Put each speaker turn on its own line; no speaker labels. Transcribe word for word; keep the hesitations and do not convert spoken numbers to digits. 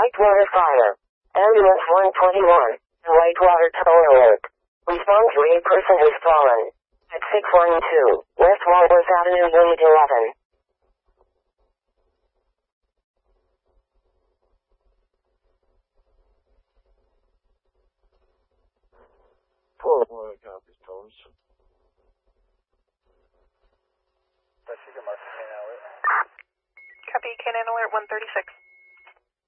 Whitewater Fire. Ambulance one twenty-one. Whitewater tow alert. Respond to a person who's fallen. At six one two, West Walworth Avenue, Unit eleven.
four one copies, Tones.
Copy, Canine Alert one thirty-six.